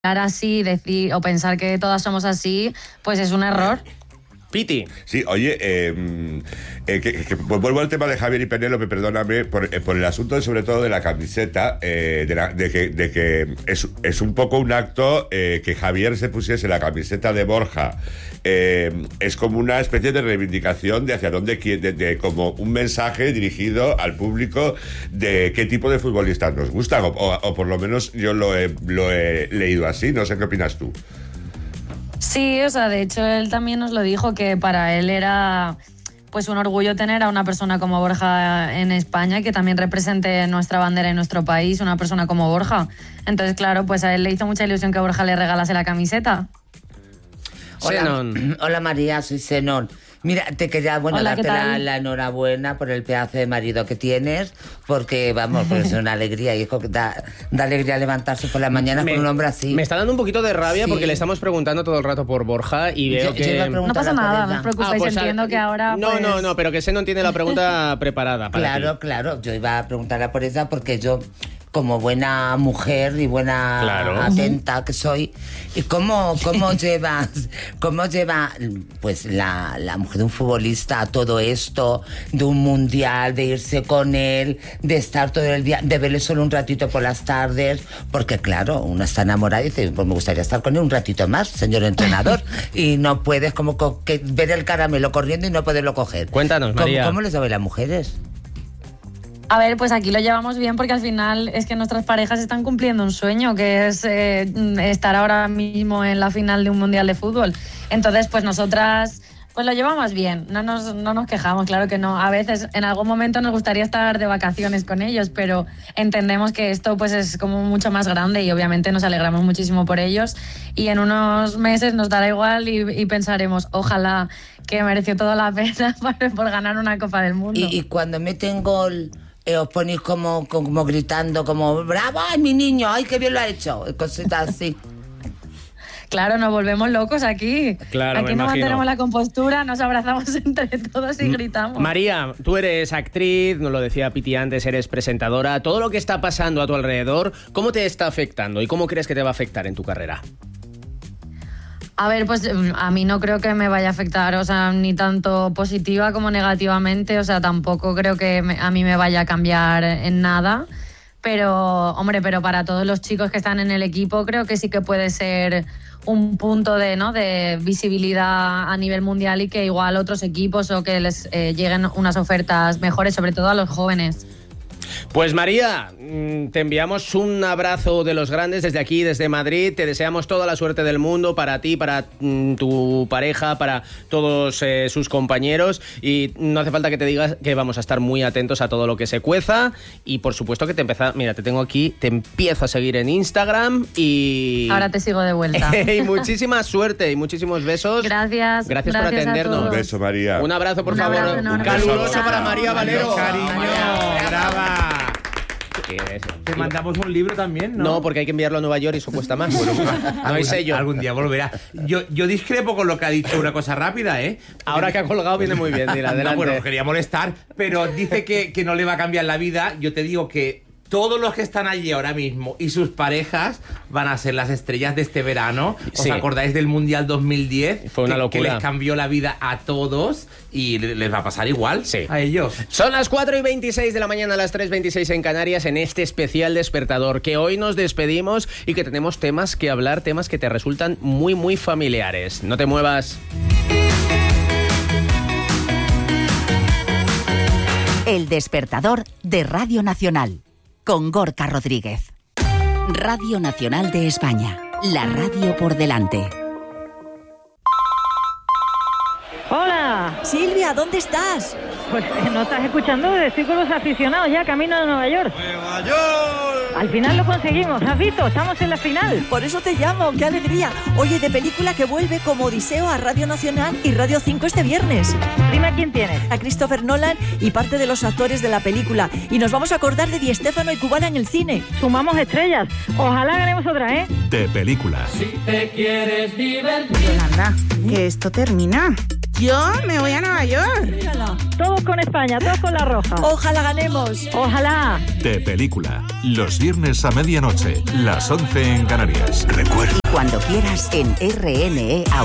así decir, o pensar que todas somos así, pues es un error. Piti. Sí, oye, pues vuelvo al tema de Javier y Penélope, perdóname, por el asunto sobre todo de la camiseta, de que es un poco un acto que Javier se pusiese la camiseta de Borja. Es como una especie de reivindicación de hacia dónde quiere, como un mensaje dirigido al público de qué tipo de futbolistas nos gustan, o por lo menos yo lo he leído así, no sé qué opinas tú. Sí, o sea, de hecho él también nos lo dijo, que para él era pues un orgullo tener a una persona como Borja en España, que también represente nuestra bandera en nuestro país, una persona como Borja. Entonces, claro, pues a él le hizo mucha ilusión que Borja le regalase la camiseta. Hola María, soy Zenón. Mira, te quería darte la enhorabuena por el pedazo de marido que tienes, porque vamos, pues es una alegría, hijo, da alegría levantarse por la mañana con un hombre así. Me está dando un poquito de rabia porque le estamos preguntando todo el rato por Borja y veo que... No pasa nada, no os preocupéis, entiendo que ahora... No, pero que no tiene la pregunta preparada para ti. Claro, yo iba a preguntarle por ella porque yo... como buena mujer y buena atenta que soy, ¿y cómo lleva pues la mujer de un futbolista a todo esto, de un mundial, de irse con él, de estar todo el día, de verle solo un ratito por las tardes? Porque claro, uno está enamorado y dice, pues me gustaría estar con él un ratito más, señor entrenador, y no puedes como que ver el caramelo corriendo y no poderlo coger. Cuéntanos, María. ¿Cómo les llevan las mujeres? A ver, pues aquí lo llevamos bien porque al final es que nuestras parejas están cumpliendo un sueño, que es estar ahora mismo en la final de un mundial de fútbol. Entonces, pues nosotras pues lo llevamos bien, no nos quejamos, claro que no. A veces, en algún momento nos gustaría estar de vacaciones con ellos, pero entendemos que esto pues es como mucho más grande y obviamente nos alegramos muchísimo por ellos. Y en unos meses nos dará igual y pensaremos, ojalá que mereció toda la pena por ganar una Copa del Mundo. Y cuando meten gol... os ponéis como gritando, como ¡bravo, ay, mi niño! ¡Ay, qué bien lo ha hecho! Cositas así. Claro, nos volvemos locos aquí. Claro, aquí no mantenemos la compostura, nos abrazamos entre todos y gritamos. María, tú eres actriz, nos lo decía Piti antes, eres presentadora. Todo lo que está pasando a tu alrededor, ¿cómo te está afectando y cómo crees que te va a afectar en tu carrera? A ver, pues a mí no creo que me vaya a afectar, o sea, ni tanto positiva como negativamente, o sea, tampoco creo que a mí me vaya a cambiar en nada, pero, hombre, pero para todos los chicos que están en el equipo creo que sí que puede ser un punto de visibilidad a nivel mundial y que igual otros equipos o que les lleguen unas ofertas mejores, sobre todo a los jóvenes. Pues María, te enviamos un abrazo de los grandes desde aquí, desde Madrid. Te deseamos toda la suerte del mundo para ti, para tu pareja, para todos sus compañeros. Y no hace falta que te digas que vamos a estar muy atentos a todo lo que se cueza. Y por supuesto que mira, te tengo aquí, te empiezo a seguir en Instagram y... Ahora te sigo de vuelta. Y muchísima suerte y muchísimos besos. Gracias por atendernos. Un beso, María. Un abrazo, por favor. Un caluroso para María Valero. Cariño, brava. Te mandamos un libro también, ¿no? No, porque hay que enviarlo a Nueva York y eso cuesta más. No hay sello. Algún día volverá. Yo discrepo con lo que ha dicho, una cosa rápida, ¿eh? Ahora que ha colgado viene muy bien, mira, adelante. No, bueno, quería molestar, pero dice que no le va a cambiar la vida. Yo te digo que todos los que están allí ahora mismo y sus parejas van a ser las estrellas de este verano. ¿Os acordáis del Mundial 2010? Fue una locura. Que les cambió la vida a todos y les va a pasar igual a ellos. Son las 4:26 de la mañana, las 3:26 en Canarias, en este especial despertador, que hoy nos despedimos y que tenemos temas que hablar, temas que te resultan muy, muy familiares. No te muevas. El despertador de Radio Nacional, con Gorka Rodríguez. Radio Nacional de España, la radio por delante. ¡Hola! Silvia, ¿dónde estás? Pues no estás escuchando, estoy con los aficionados ya, camino de Nueva York. ¡Nueva York! Al final lo conseguimos, ¿has visto? Estamos en la final. Por eso te llamo, qué alegría. Oye, de película que vuelve como Odiseo a Radio Nacional y Radio 5 este viernes. Dime a quién tienes. A Christopher Nolan y parte de los actores de la película. Y nos vamos a acordar de Di Stéfano y Cubana en el cine. Sumamos estrellas. Ojalá ganemos otra, ¿eh? De película. Si te quieres divertir. Yolanda, que esto termina. Yo me voy a Nueva York. Mírala. Todos con España, todos con la roja. Ojalá ganemos. Ojalá. De película. Los viernes a medianoche, las 11 en Canarias. Recuerda. Cuando quieras en RNE